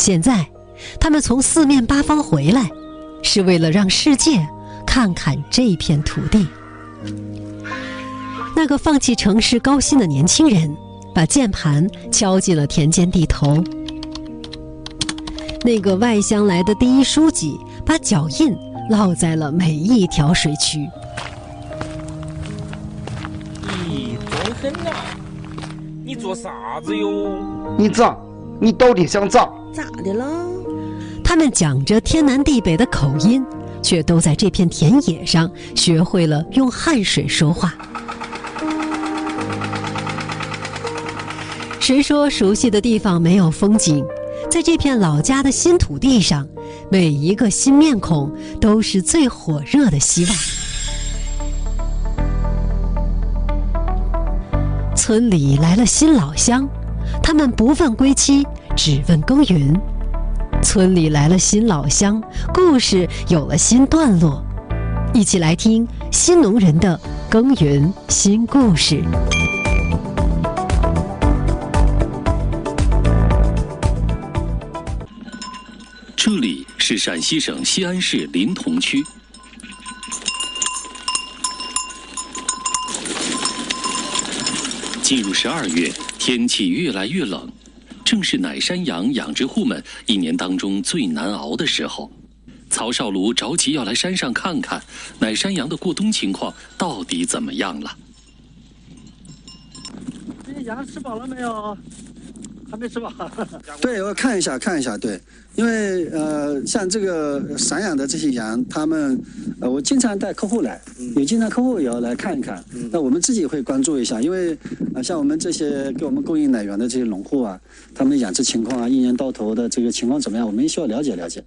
现在，他们从四面八方回来，是为了让世界看看这片土地。那个放弃城市高薪的年轻人，把键盘敲进了田间地头。那个外乡来的第一书记，把脚印烙在了每一条水渠。 你装狠呐！你做啥子哟？ 你咋？你到底想咋？ 咋的了？ 他们讲着天南地北的口音，却都在这片田野上学会了用汗水说话。谁说熟悉的地方没有风景？在这片老家的新土地上，每一个新面孔都是最火热的希望。村里来了新老乡，他们不问归期，只问耕耘。村里来了新老乡，故事有了新段落。一起来听新农人的耕耘新故事。 这里是陕西省西安市临潼区。进入12月，天气越来越冷，正是奶山羊养殖户们一年当中最难熬的时候。曹少庐着急要来山上看看奶山羊的过冬情况到底怎么样了。 这些羊吃饱了没有？还没吃饱。 对，我看一下，对，因为像这个散养的这些羊，他们我经常带客户来，有经常客户也要来看一看。那我们自己会关注一下，因为像我们这些给我们供应奶源的这些农户啊，他们的养殖情况啊，一年到头的这个情况怎么样，我们也需要了解了解。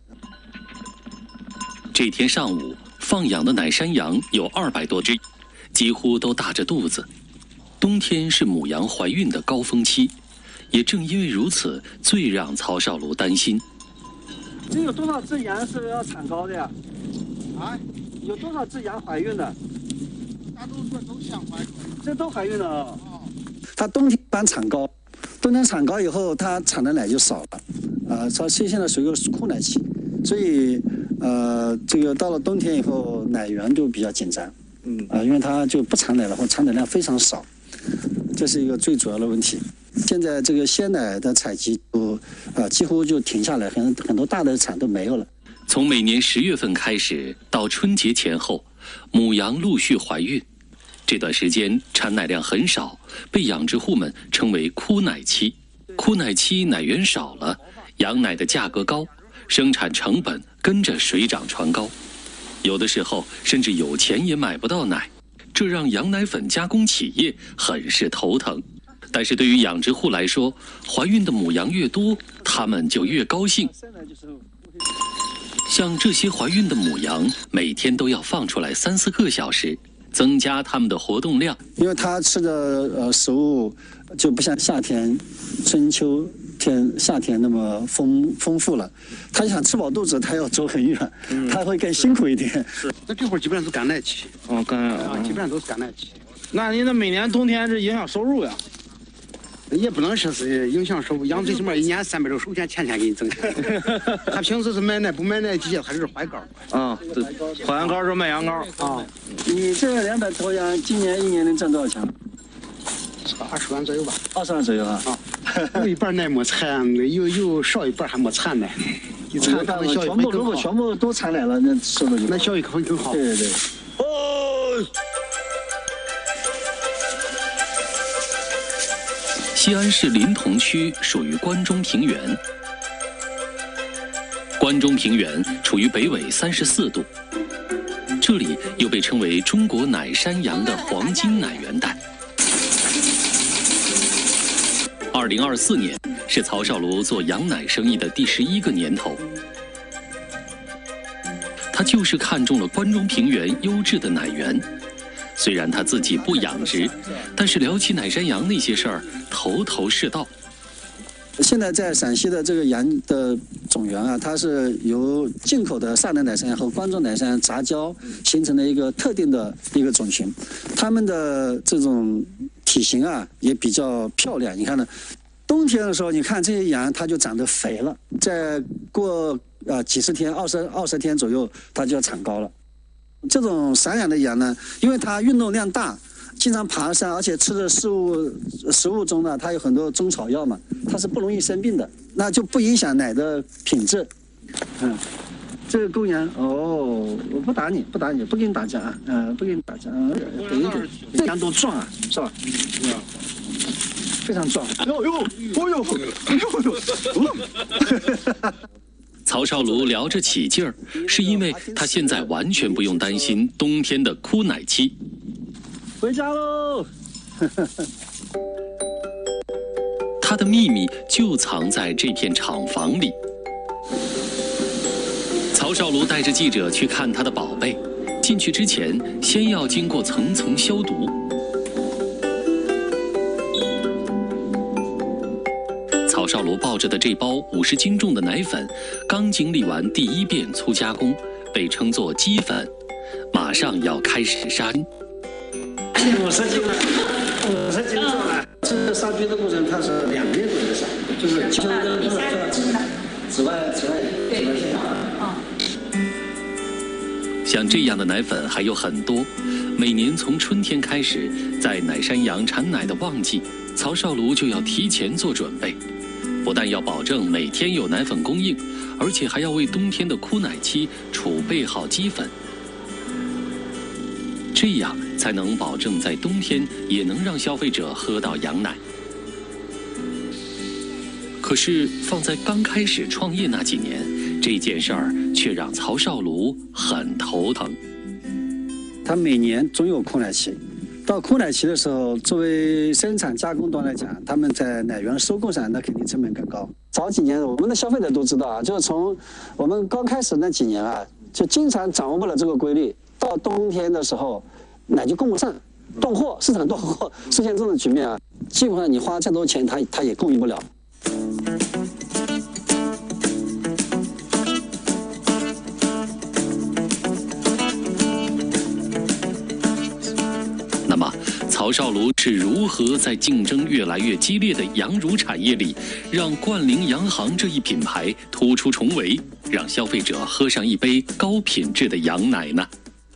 这天上午，放养的奶山羊有200多只，几乎都大着肚子。冬天是母羊怀孕的高峰期。也正因为如此，最让曹少庐担心。 这有多少只羊是要产高的呀？啊？有多少只羊怀孕的？ 大多数都想怀孕。 这都怀孕了啊？ 它冬天一般产高，冬天产高以后，它产的奶就少了，它现在属于个枯奶期，所以这个到了冬天以后，奶源就比较紧张，因为它就不产奶了，或产奶量非常少，这是一个最主要的问题。现在这个鲜奶的采集几乎就停下来，很多大的厂都没有了。 从每年10月份开始到春节前后，母羊陆续怀孕，这段时间产奶量很少，被养殖户们称为枯奶期。枯奶期奶源少了，羊奶的价格高，生产成本跟着水涨船高，有的时候甚至有钱也买不到奶，这让羊奶粉加工企业很是头疼。但是对于养殖户来说，怀孕的母羊越多，他们就越高兴。像这些怀孕的母羊，每天都要放出来3、4个小时，增加它们的活动量。 因为它吃的食物就不像夏天、春秋天、夏天那么丰富了。它想吃饱肚子，它要走很远，它会更辛苦一点。 是，这会儿基本上是干奶期。 哦， 基本上都是干奶期。 那你那每年冬天这影响收入呀？ 也不能说是影响收入，羊最起码1年300多，首先天天给你增加。他平时是买奶不买奶，底下他是怀膏。 啊，怀完膏是卖羊膏啊。 你这200头羊，今年1年能挣多少钱 ？20万左右吧。 20万左右啊。 有一半奶没产，有少一半还没产奶。一产他们效益会更好。 如果全部都产奶了，那收入就那效益会更好。 对。 哦。 西安市临潼区属于关中平原，关中平原处于北纬34度，这里又被称为中国奶山羊的黄金奶源带。2024年是曹少庐做羊奶生意的第11个年头，他就是看中了关中平原优质的奶源。虽然他自己不养殖，但是聊起奶山羊那些事儿，头头是道。 现在在陕西的这个羊的种源啊，它是由进口的萨德奶山羊和关中奶山羊杂交形成的一个特定的一个种群，它们的这种体型啊也比较漂亮。你看呢， 冬天的时候，你看这些羊它就长得肥了，再过几十天20天左右，它就要长高了。这种散养的羊呢，因为它运动量大，经常爬山，而且吃的食物中呢，它有很多中草药嘛，它是不容易生病的，那就不影响奶的品质。这个公羊哦，我不打你，不给你打架啊，不给你打架啊，等一等，这羊多壮啊，是吧？非常壮。 曹少庐聊着起劲儿，是因为他现在完全不用担心冬天的哭奶期。 回家喽！ 他的秘密就藏在这片厂房里。曹少庐带着记者去看他的宝贝，进去之前先要经过层层消毒。曹少庐抱着的这包50斤重的奶粉，刚经历完第1遍粗加工，被称作鸡粉，马上要开始杀菌。 50斤了，50斤重了。这杀菌的过程它是2遍左右杀，就是紫外线。 像这样的奶粉还有很多，每年从春天开始，在奶山羊产奶的旺季，曹少庐就要提前做准备。不但要保证每天有奶粉供应，而且还要为冬天的哭奶期储备好鸡粉，这样才能保证在冬天也能让消费者喝到羊奶。可是放在刚开始创业那几年，这件事儿却让曹少庐很头疼。 他每年总有哭奶期。到哭奶期的时候，作为生产加工端来讲，他们在奶源收购上那肯定成本更高。早几年我们的消费者都知道啊，就是从我们刚开始那几年啊，就经常掌握不了这个规律，到冬天的时候，奶就供不上，断货，市场断货，出现这种局面啊，基本上你花再多钱，它也供应不了。 那么，曹少庐是如何在竞争越来越激烈的羊乳产业里，让冠陵洋行这一品牌突出重围，让消费者喝上一杯高品质的羊奶呢？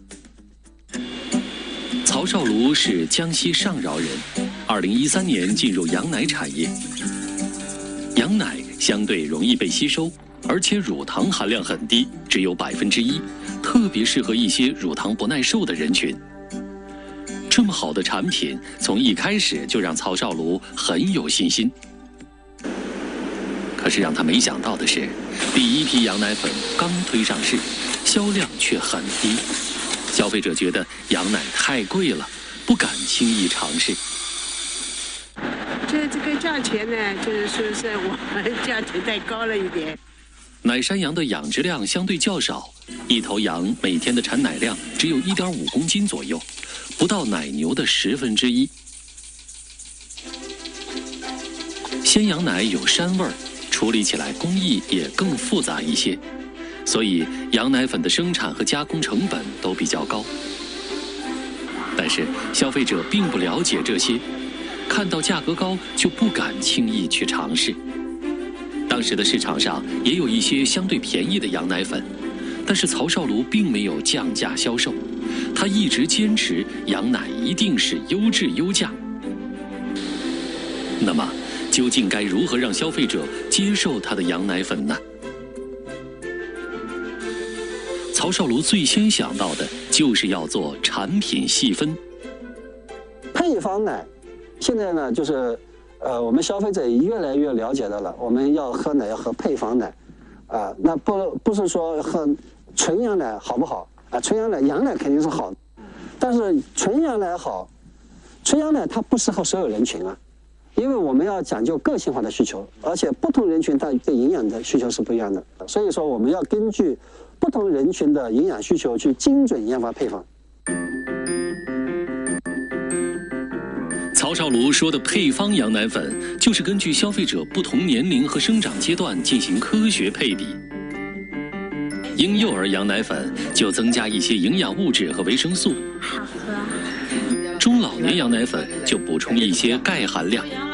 曹少庐是江西上饶人，2013年进入羊奶产业。羊奶相对容易被吸收，而且乳糖含量很低，只有1%，特别适合一些乳糖不耐受的人群。这么好的产品，从一开始就让曹少庐很有信心。可是让他没想到的是，第1批羊奶粉刚推上市，销量却很低。消费者觉得羊奶太贵了，不敢轻易尝试。 这个价钱呢，就是说是我们价钱太高了一点。 奶山羊的养殖量相对较少，一头羊每天的产奶量只有1.5公斤左右，不到奶牛的1/10。鲜羊奶有膻味儿，处理起来工艺也更复杂一些，所以羊奶粉的生产和加工成本都比较高。但是消费者并不了解这些，看到价格高就不敢轻易去尝试。当时的市场上也有一些相对便宜的羊奶粉，但是曹少庐并没有降价销售，他一直坚持羊奶一定是优质优价。那么，究竟该如何让消费者接受他的羊奶粉呢？曹少庐最先想到的就是要做产品细分。 配方奶，现在呢就是我们消费者也越来越了解到了，我们要喝奶要喝配方奶，那不是说喝纯羊奶好不好啊？纯羊奶羊奶肯定是好的，但是纯羊奶好，纯羊奶它不适合所有人群啊，因为我们要讲究个性化的需求，而且不同人群它对营养的需求是不一样的，所以说我们要根据不同人群的营养需求去精准研发配方。 曹少庐说的配方羊奶粉，就是根据消费者不同年龄和生长阶段进行科学配比。婴幼儿羊奶粉就增加一些营养物质和维生素，中老年羊奶粉就补充一些钙含量。